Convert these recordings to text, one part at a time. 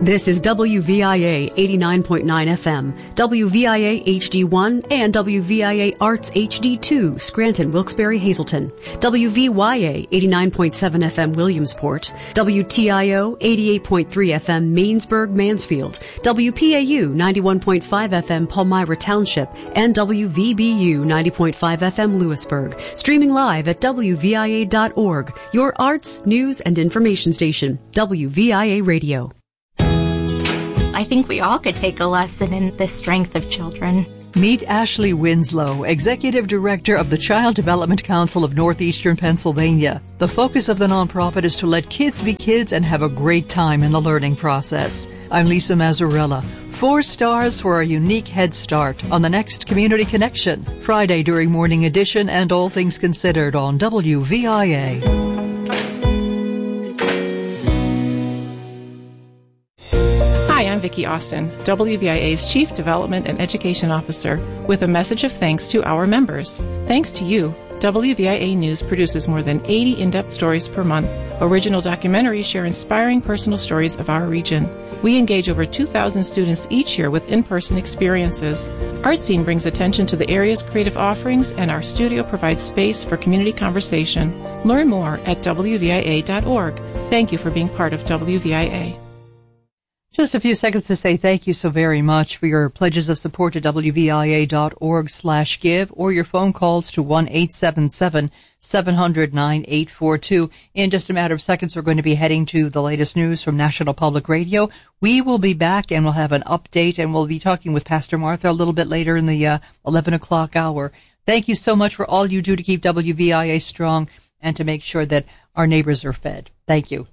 This is WVIA 89.9 FM, WVIA HD1, and WVIA Arts HD2, Scranton, Wilkes-Barre, Hazleton, WVYA 89.7 FM, Williamsport, WTIO 88.3 FM, Mainsburg, Mansfield, WPAU 91.5 FM, Palmyra Township, and WVBU 90.5 FM, Lewisburg. Streaming live at WVIA.org, your arts, news, and information station, WVIA Radio. I think we all could take a lesson in the strength of children. Meet Ashley Winslow, Executive Director of the Child Development Council of Northeastern Pennsylvania. The focus of the nonprofit is to let kids be kids and have a great time in the learning process. I'm Lisa Mazzarella. 4 stars for a unique head start on the next Community Connection, Friday during Morning Edition and All Things Considered on WVIA. Hi, I'm Vicki Austin, WVIA's Chief Development and Education Officer, with a message of thanks to our members. Thanks to you, WVIA News produces more than 80 in-depth stories per month. Original documentaries share inspiring personal stories of our region. We engage over 2,000 students each year with in-person experiences. ArtScene brings attention to the area's creative offerings, and our studio provides space for community conversation. Learn more at WVIA.org. Thank you for being part of WVIA. Just a few seconds to say thank you so very much for your pledges of support to WVIA.org/give or your phone calls to 1-877-700-9842. In just a matter of seconds, we're going to be heading to the latest news from National Public Radio. We will be back and we'll have an update, and we'll be talking with Pastor Martha a little bit later in the 11 o'clock hour. Thank you so much for all you do to keep WVIA strong and to make sure that our neighbors are fed. Thank you.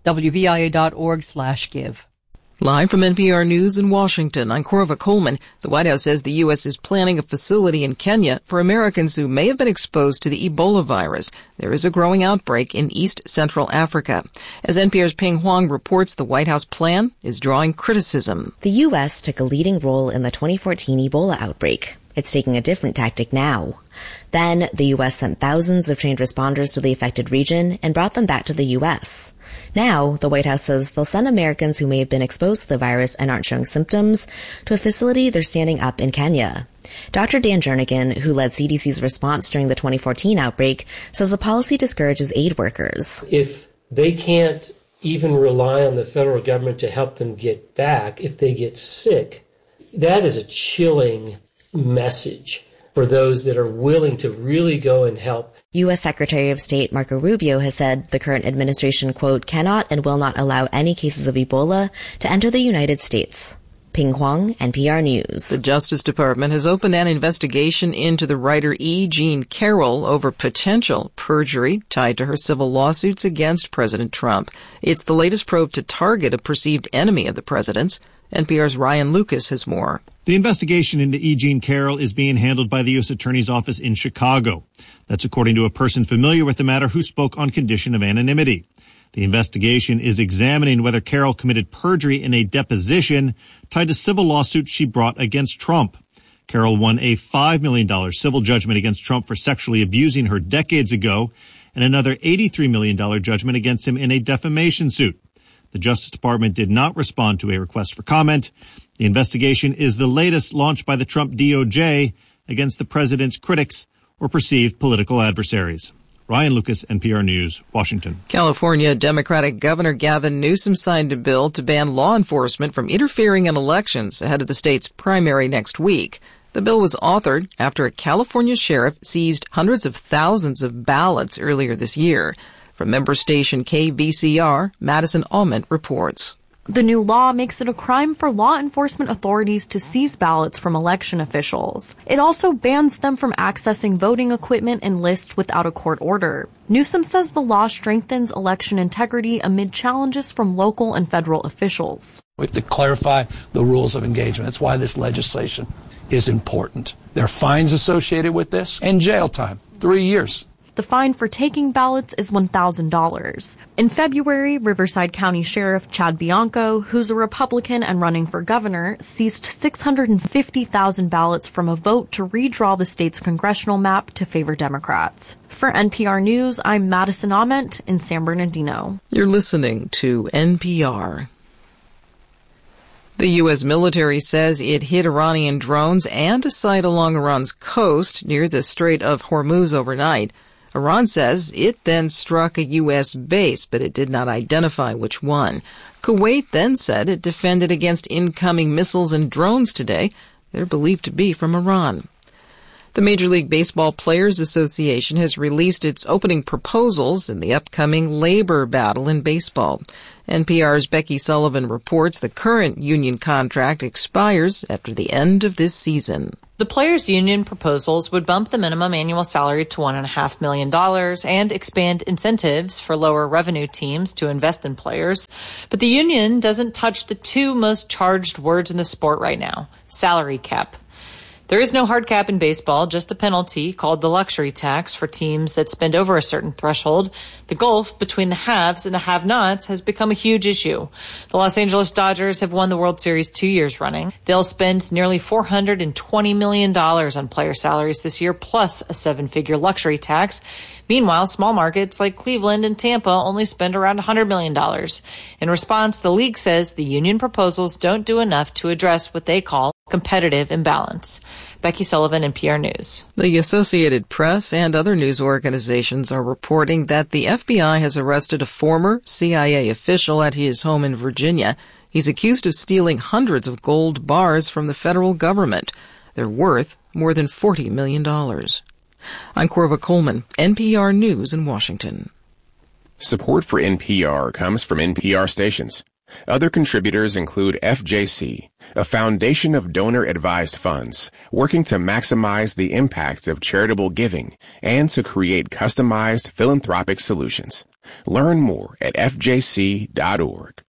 WVIA.org/give. Live from NPR News in Washington, I'm Corva Coleman. The White House says the U.S. is planning a facility in Kenya for Americans who may have been exposed to the Ebola virus. There is a growing outbreak in East Central Africa. As NPR's Ping Huang reports, the White House plan is drawing criticism. The U.S. took a leading role in the 2014 Ebola outbreak. It's taking a different tactic now. Then, the U.S. sent thousands of trained responders to the affected region and brought them back to the U.S. Now, the White House says they'll send Americans who may have been exposed to the virus and aren't showing symptoms to a facility they're standing up in Kenya. Dr. Dan Jernigan, who led CDC's response during the 2014 outbreak, says the policy discourages aid workers. If they can't even rely on the federal government to help them get back if they get sick, that is a chilling message for those that are willing to really go and help. U.S. Secretary of State Marco Rubio has said the current administration, quote, cannot and will not allow any cases of Ebola to enter the United States. Ping Huang, NPR News. The Justice Department has opened an investigation into the writer E. Jean Carroll over potential perjury tied to her civil lawsuits against President Trump. It's the latest probe to target a perceived enemy of the president's. NPR's Ryan Lucas has more. The investigation into E. Jean Carroll is being handled by the U.S. Attorney's Office in Chicago. That's according to a person familiar with the matter who spoke on condition of anonymity. The investigation is examining whether Carroll committed perjury in a deposition tied to civil lawsuits she brought against Trump. Carroll won a $5 million civil judgment against Trump for sexually abusing her decades ago, and another $83 million judgment against him in a defamation suit. The Justice Department did not respond to a request for comment. The investigation is the latest launched by the Trump DOJ against the president's critics or perceived political adversaries. Ryan Lucas, NPR News, Washington. California Democratic Governor Gavin Newsom signed a bill to ban law enforcement from interfering in elections ahead of the state's primary next week. The bill was authored after a California sheriff seized hundreds of thousands of ballots earlier this year. From member station KVCR, Madison Aument reports. The new law makes it a crime for law enforcement authorities to seize ballots from election officials. It also bans them from accessing voting equipment and lists without a court order. Newsom says the law strengthens election integrity amid challenges from local and federal officials. We have to clarify the rules of engagement. That's why this legislation is important. There are fines associated with this and jail time, 3 years. The fine for taking ballots is $1,000. In February, Riverside County Sheriff Chad Bianco, who's a Republican and running for governor, seized 650,000 ballots from a vote to redraw the state's congressional map to favor Democrats. For NPR News, I'm Madison Aument in San Bernardino. You're listening to NPR. The U.S. military says it hit Iranian drones and a site along Iran's coast near the Strait of Hormuz overnight. Iran says it then struck a U.S. base, but it did not identify which one. Kuwait then said it defended against incoming missiles and drones today. They're believed to be from Iran. The Major League Baseball Players Association has released its opening proposals in the upcoming labor battle in baseball. NPR's Becky Sullivan reports the current union contract expires after the end of this season. The players' union proposals would bump the minimum annual salary to $1.5 million and expand incentives for lower revenue teams to invest in players. But the union doesn't touch the two most charged words in the sport right now, salary cap. There is no hard cap in baseball, just a penalty called the luxury tax for teams that spend over a certain threshold. The gulf between the haves and the have-nots has become a huge issue. The Los Angeles Dodgers have won the World Series 2 years running. They'll spend nearly $420 million on player salaries this year, plus a seven-figure luxury tax. Meanwhile, small markets like Cleveland and Tampa only spend around $100 million. In response, the league says the union proposals don't do enough to address what they call competitive imbalance. Becky Sullivan, NPR News. The Associated Press and other news organizations are reporting that the FBI has arrested a former CIA official at his home in Virginia. He's accused of stealing hundreds of gold bars from the federal government. They're worth more than $40 million. I'm Corva Coleman, NPR News in Washington. Support for NPR comes from NPR stations. Other contributors include FJC, a foundation of donor-advised funds working to maximize the impact of charitable giving and to create customized philanthropic solutions. Learn more at fjc.org.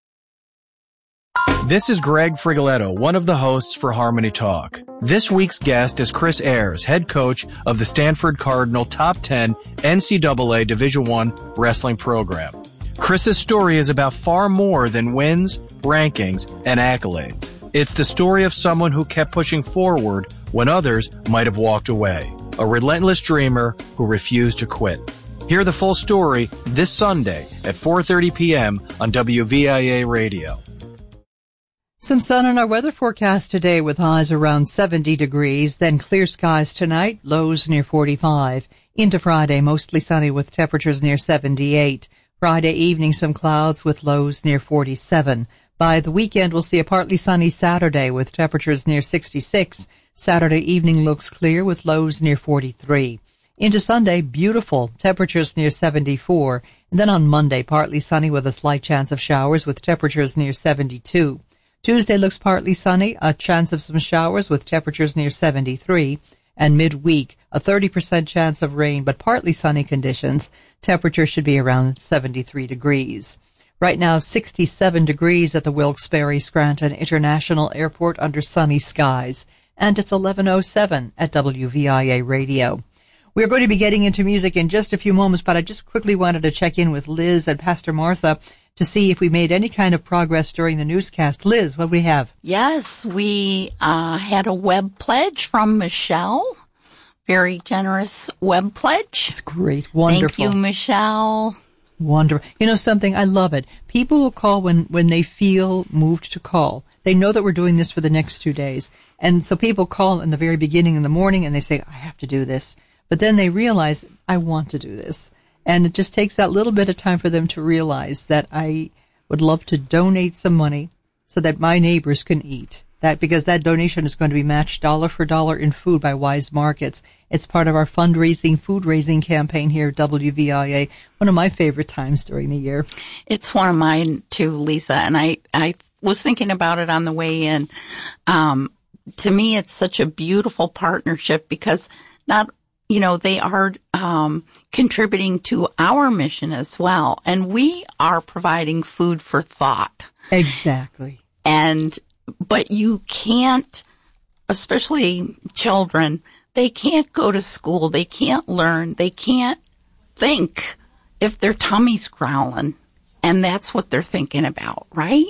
This is Greg Frigoletto, one of the hosts for Harmony Talk. This week's guest is Chris Ayers, head coach of the Stanford Cardinal Top 10 NCAA Division I wrestling program. Chris's story is about far more than wins, rankings, and accolades. It's the story of someone who kept pushing forward when others might have walked away. A relentless dreamer who refused to quit. Hear the full story this Sunday at 4:30 p.m. on WVIA Radio. Some sun in our weather forecast today with highs around 70 degrees, then clear skies tonight, lows near 45. Into Friday, mostly sunny with temperatures near 78. Friday evening, some clouds with lows near 47. By the weekend, we'll see a partly sunny Saturday with temperatures near 66. Saturday evening looks clear with lows near 43. Into Sunday, beautiful, temperatures near 74. And then on Monday, partly sunny with a slight chance of showers with temperatures near 72. Tuesday looks partly sunny, a chance of some showers with temperatures near 73. And midweek, a 30% chance of rain, but partly sunny conditions. Temperature should be around 73 degrees. Right now, 67 degrees at the Wilkes-Barre Scranton International Airport under sunny skies. And it's 11:07 at WVIA Radio. We're going to be getting into music in just a few moments, but I just quickly wanted to check in with Liz and Pastor Martha to see if we made any kind of progress during the newscast. Liz, what do we have? Yes, we had a web pledge from Michelle. Very generous web pledge. It's great. Wonderful. Thank you, Michelle. Wonderful. You know something? I love it. People will call when they feel moved to call. They know that we're doing this for the next 2 days. And so people call in the very beginning in the morning and they say, I have to do this. But then they realize, I want to do this. And it just takes that little bit of time for them to realize that I would love to donate some money so that my neighbors can eat. That because that donation is going to be matched dollar for dollar in food by Wise Markets. It's part of our fundraising, food raising campaign here at WVIA. One of my favorite times during the year. It's one of mine too, Lisa. And I was thinking about it on the way in. To me, it's such a beautiful partnership because they are contributing to our mission as well. And we are providing food for thought. Exactly. But you can't, especially children, they can't go to school. They can't learn. They can't think if their tummy's growling. And that's what they're thinking about, right?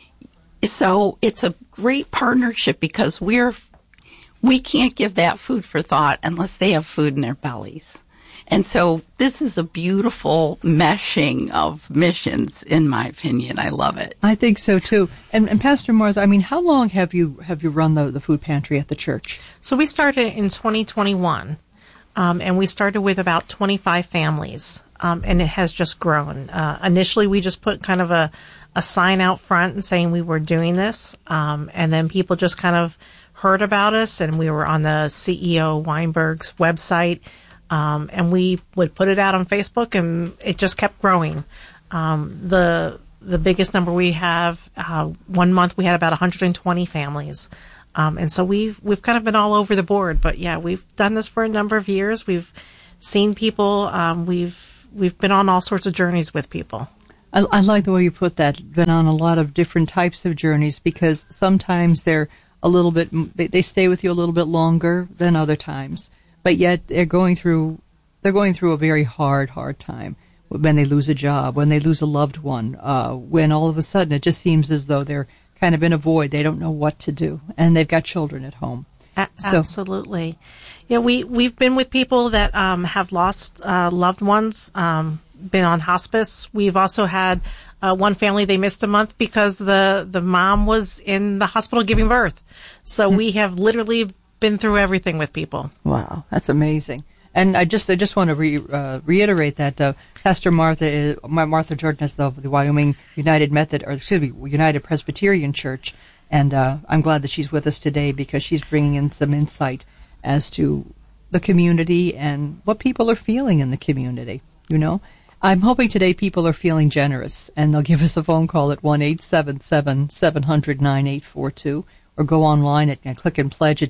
So it's a great partnership because we can't give that food for thought unless they have food in their bellies. And so this is a beautiful meshing of missions, in my opinion. I love it. I think so too. And Pastor Martha, I mean, how long have you run the food pantry at the church? So we started in 2021, and we started with about 25 families, and it has just grown. Initially, we just put kind of a sign out front and saying we were doing this, and then people just kind of heard about us, and we were on the CEO Weinberg's website. And we would put it out on Facebook, and it just kept growing. The biggest number we have, 1 month we had about 120 families. And so we've kind of been all over the board, but yeah, we've done this for a number of years. We've seen people, we've been on all sorts of journeys with people. I like the way you put that, been on a lot of different types of journeys, because sometimes they're a little bit, they stay with you a little bit longer than other times. But yet they're going through a very hard time when they lose a job, when they lose a loved one, when all of a sudden it just seems as though they're kind of in a void. They don't know what to do, and they've got children at home. Absolutely. Yeah, we've been with people that have lost loved ones, been on hospice. We've also had one family, they missed a month because the mom was in the hospital giving birth. So we have literally been through everything with people. Wow, that's amazing. And I just want to reiterate that Pastor Martha Jordan is the Wyoming United Presbyterian Church, and I'm glad that she's with us today because she's bringing in some insight as to the community and what people are feeling in the community. You know, I'm hoping today people are feeling generous, and they'll give us a phone call at 1-877-700-9842. Or go online and click and pledge at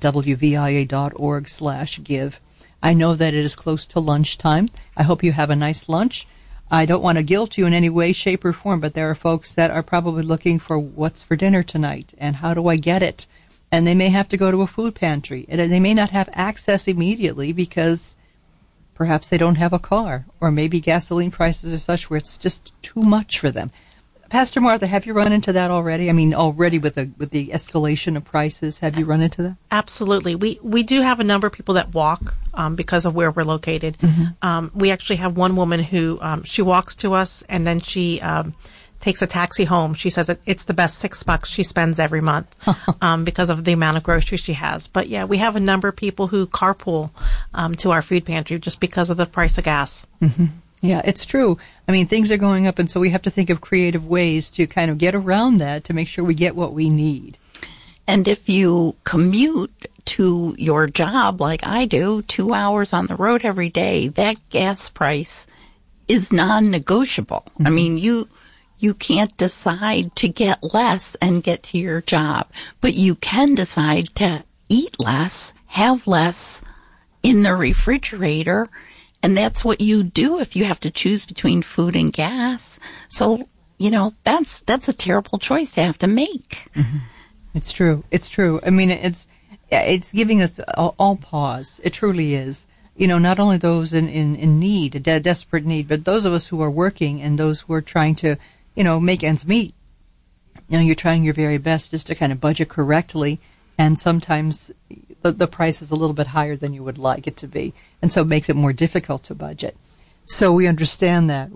wvia.org/give. I know that it is close to lunchtime. I hope you have a nice lunch. I don't want to guilt you in any way, shape, or form, but there are folks that are probably looking for what's for dinner tonight and how do I get it? And they may have to go to a food pantry. And they may not have access immediately because perhaps they don't have a car, or maybe gasoline prices are such where it's just too much for them. Pastor Martha, have you run into that already? I mean, already with the escalation of prices, have you run into that? Absolutely. We do have a number of people that walk because of where we're located. Mm-hmm. We actually have one woman who she walks to us, and then she takes a taxi home. She says it's the best $6 she spends every month because of the amount of groceries she has. But yeah, we have a number of people who carpool to our food pantry just because of the price of gas. Mm-hmm. Yeah, it's true. I mean, things are going up, and so we have to think of creative ways to kind of get around that to make sure we get what we need. And if you commute to your job like I do, 2 hours on the road every day, that gas price is non-negotiable. Mm-hmm. I mean, you can't decide to get less and get to your job, but you can decide to eat less, have less in the refrigerator. And that's what you do if you have to choose between food and gas. So, you know, that's a terrible choice to have to make. Mm-hmm. It's true. It's true. I mean, it's giving us all pause. It truly is. You know, not only those in need, a desperate need, but those of us who are working and those who are trying to, you know, make ends meet. You know, you're trying your very best just to kind of budget correctly, and sometimes the price is a little bit higher than you would like it to be, and so it makes it more difficult to budget. So we understand that.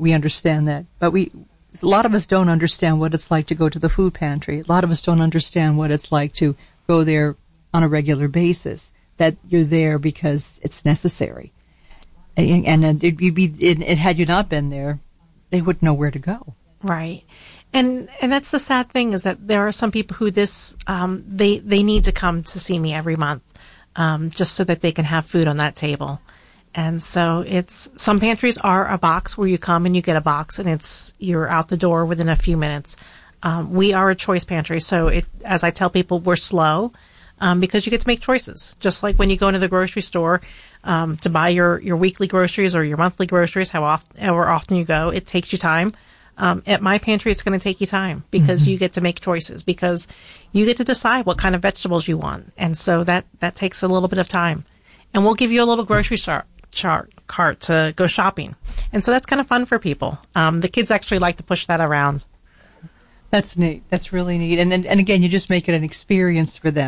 But a lot of us don't understand what it's like to go to the food pantry. A lot of us don't understand what it's like to go there on a regular basis, that you're there because it's necessary. And had you not been there, they wouldn't know where to go. Right. And that's the sad thing, is that there are some people who they need to come to see me every month, just so that they can have food on that table. And so some pantries are a box where you come and you get a box and you're out the door within a few minutes. We are a choice pantry. So as I tell people, we're slow, because you get to make choices. Just like when you go into the grocery store, to buy your weekly groceries or your monthly groceries, however often you go, it takes you time. At my pantry, it's going to take you time because mm-hmm. you get to make choices, because you get to decide what kind of vegetables you want. And so that takes a little bit of time. And we'll give you a little grocery cart to go shopping. And so that's kind of fun for people. The kids actually like to push that around. That's neat. That's really neat. And again, you just make it an experience for them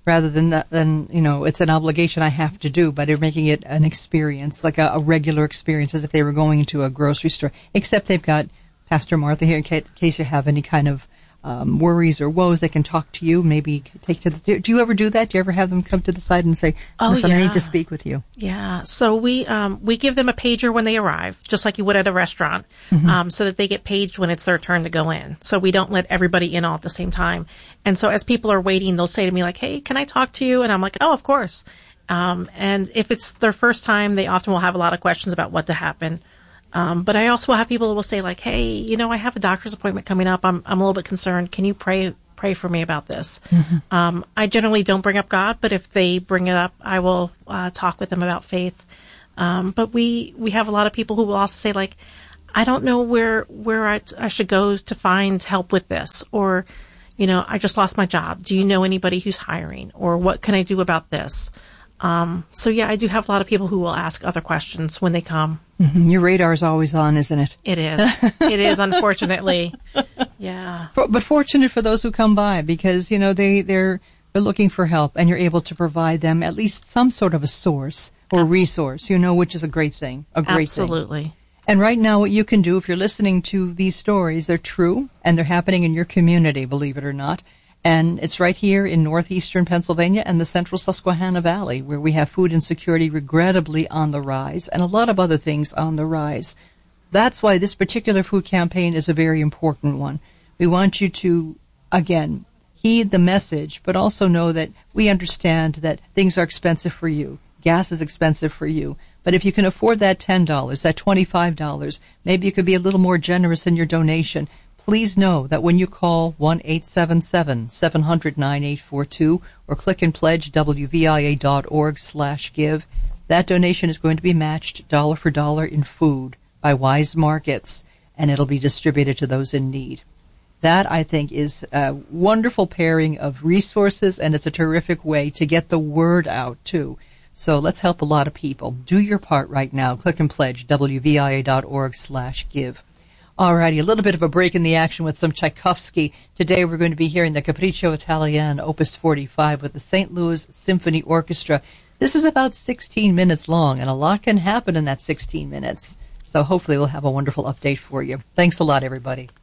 rather than it's an obligation I have to do, but they're making it an experience, like a regular experience, as if they were going into a grocery store, except they've got Pastor Martha here in case you have any kind of worries or woes. They can talk to you, maybe take to the... Do you ever do that? Do you ever have them come to the side and say, listen, I need to speak with you? Yeah. So we give them a pager when they arrive, just like you would at a restaurant, so that they get paged when it's their turn to go in. So we don't let everybody in all at the same time. And so as people are waiting, they'll say to me like, hey, can I talk to you? And I'm like, oh, of course. And if it's their first time, they often will have a lot of questions about what to happen. But I also have people who will say like, hey, I have a doctor's appointment coming up. I'm a little bit concerned. Can you pray for me about this? I generally don't bring up God, but if they bring it up, I will talk with them about faith. But we have a lot of people who will also say like, I don't know where I should go to find help with this, or, I just lost my job. Do you know anybody who's hiring, or what can I do about this? So yeah, I do have a lot of people who will ask other questions when they come. Your radar is always on, isn't it? It is. It is, unfortunately. Yeah. But fortunate for those who come by, because, they're looking for help, and you're able to provide them at least some sort of a source or resource, which is a great thing. Absolutely. And right now, what you can do, if you're listening to these stories, they're true, and they're happening in your community, believe it or not. And it's right here in northeastern Pennsylvania and the central Susquehanna Valley, where we have food insecurity regrettably on the rise, and a lot of other things on the rise. That's why this particular food campaign is a very important one. We want you to, again, heed the message, but also know that we understand that things are expensive for you. Gas is expensive for you. But if you can afford that $10, that $25, maybe you could be a little more generous in your donation. Please know that when you call 1-877-700-9842 or click and pledge wvia.org/give, that donation is going to be matched dollar for dollar in food by Wise Markets, and it'll be distributed to those in need. That, I think, is a wonderful pairing of resources, and it's a terrific way to get the word out, too. So let's help a lot of people. Do your part right now. Click and pledge wvia.org/give. Alrighty, a little bit of a break in the action with some Tchaikovsky. Today we're going to be hearing the Capriccio Italiano, Opus 45, with the St. Louis Symphony Orchestra. This is about 16 minutes long, and a lot can happen in that 16 minutes. So hopefully we'll have a wonderful update for you. Thanks a lot, everybody.